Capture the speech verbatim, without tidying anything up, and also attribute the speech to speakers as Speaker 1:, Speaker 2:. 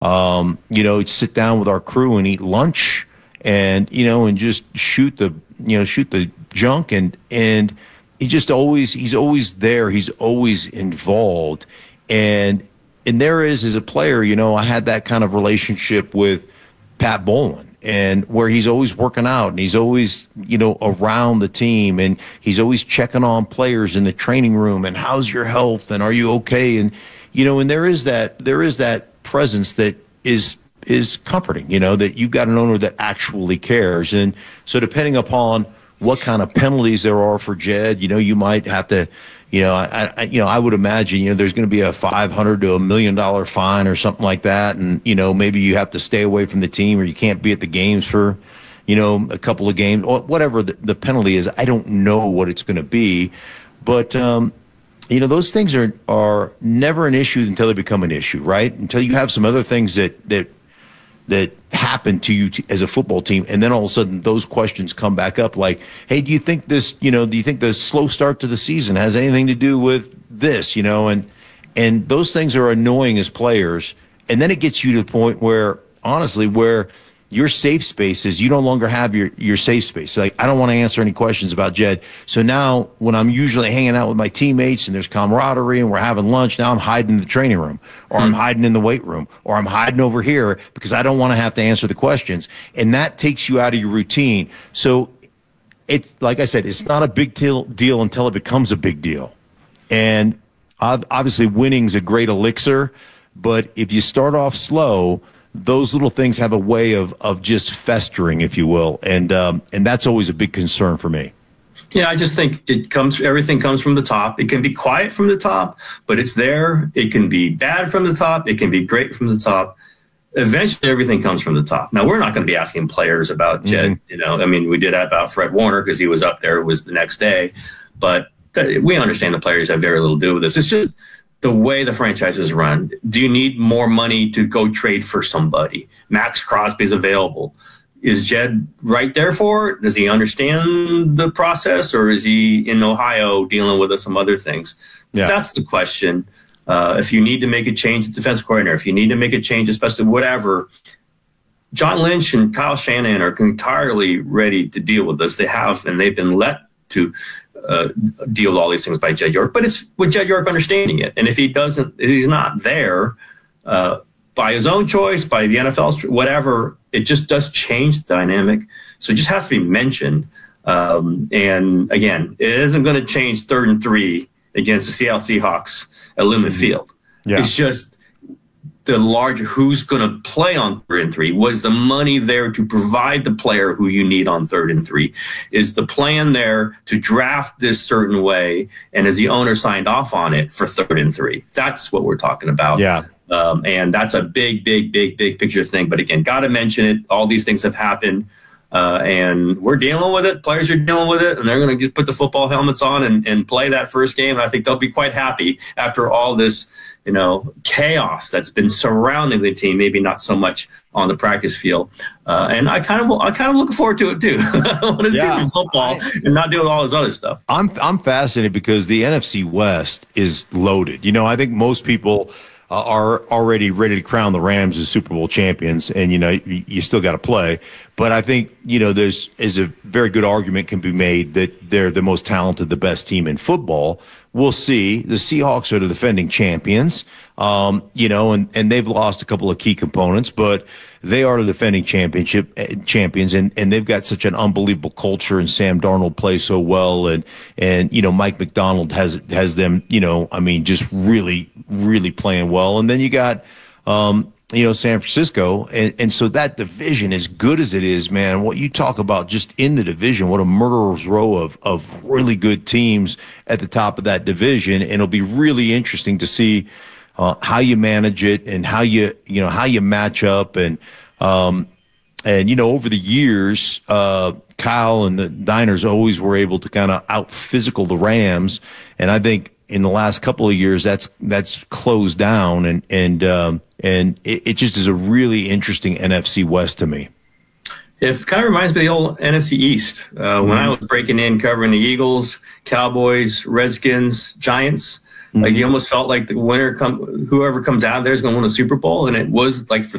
Speaker 1: Um, you know, sit down with our crew and eat lunch, and you know, and just shoot the you know shoot the junk, and and he just always he's always there. He's always involved, and and there is as a player, you know, I had that kind of relationship with Pat Bowlen, and where he's always working out and he's always, you know, around the team, and he's always checking on players in the training room and how's your health and are you okay? And, you know, and there is that, there is that presence that is, is comforting, you know, that you've got an owner that actually cares. And so depending upon what kind of penalties there are for Jed, you know, you might have to, you know, I, I, you know, I would imagine, you know, there's going to be a five hundred to a million dollar fine or something like that. And, you know, maybe you have to stay away from the team or you can't be at the games for, you know, a couple of games or whatever the, the penalty is. I don't know what it's going to be, but, um, you know, those things are, are never an issue until they become an issue, right? Until you have some other things that, that, that happen to you t- as a football team, and then all of a sudden those questions come back up like, hey, do you think this, you know, do you think the slow start to the season has anything to do with this, you know, and and those things are annoying as players, and then it gets you to the point where, honestly, where your safe space is you no longer have your, your safe space. Like, I don't want to answer any questions about Jed. So now when I'm usually hanging out with my teammates and there's camaraderie and we're having lunch, now I'm hiding in the training room, or I'm hiding in the weight room, or I'm hiding over here because I don't want to have to answer the questions. And that takes you out of your routine. So it, like I said, it's not a big deal, deal until it becomes a big deal. And obviously winning's a great elixir, but if you start off slow, those little things have a way of of just festering, if you will, and um, and that's always a big concern for me.
Speaker 2: Yeah, I just think it comes. Everything comes from the top. It can be quiet from the top, but it's there. It can be bad from the top. It can be great from the top. Eventually, everything comes from the top. Now, we're not going to be asking players about Jed. Mm-hmm. You know, I mean, we did that about Fred Warner because he was up there. It was the next day, but th- we understand the players have very little to do with this. It's just the way the franchise is run. Do you need more money to go trade for somebody? Max Crosby's available. Is Jed right there for it? Does he understand the process, or is he in Ohio dealing with some other things? Yeah. That's the question. Uh, if you need to make a change at defense coordinator, if you need to make a change, especially whatever, John Lynch and Kyle Shanahan are entirely ready to deal with this. They have, and they've been let to Uh, deal with all these things by Jed York, but it's with Jed York understanding it. And if he doesn't, if he's not there uh, by his own choice, by the N F L's, whatever, it just does change the dynamic. So it just has to be mentioned. Um, and again, it isn't going to change third and three against the Seattle Seahawks at Lumen mm-hmm. Field. Yeah. It's just the larger who's going to play on third and three. Was the money there to provide the player who you need on third and three? Is the plan there to draft this certain way? And is the owner signed off on it for third and three? That's what we're talking about.
Speaker 1: Yeah.
Speaker 2: Um, and that's a big, big, big, big picture thing. But again, got to mention it. All these things have happened. Uh, and we're dealing with it. Players are dealing with it, and they're going to just put the football helmets on and, and play that first game. And I think they'll be quite happy after all this, you know, chaos that's been surrounding the team. Maybe not so much on the practice field. Uh, and I kind of, I kind of looking forward to it too. I want to yeah, see some football I, and not doing all this other stuff.
Speaker 1: I'm, I'm fascinated because the N F C West is loaded. You know, I think most people Uh, are already ready to crown the Rams as Super Bowl champions, and you know you, you still got to play. But I think you know there's is a very good argument can be made that they're the most talented, the best team in football. We'll see. The Seahawks are the defending champions, um, you know, and, and they've lost a couple of key components, but they are the defending championship uh, champions, and, and they've got such an unbelievable culture. And Sam Darnold plays so well, and and you know Mike McDonald has has them, you know, I mean, just really really playing well. And then you got, um, you know, San Francisco, and, and so that division, as good as it is, man, what you talk about just in the division, what a murderer's row of of really good teams at the top of that division, and it'll be really interesting to see uh, how you manage it and how you you know how you match up, and um, and you know over the years, uh, Kyle and the Niners always were able to kind of out physical the Rams, and I think in the last couple of years that's that's closed down, and and um, and it, it just is a really interesting N F C West to me.
Speaker 2: It kind of reminds me of the old N F C East. Uh, when mm-hmm. I was breaking in, covering the Eagles, Cowboys, Redskins, Giants, Like you almost felt like the winner come, whoever comes out there is going to win a Super Bowl, and it was like for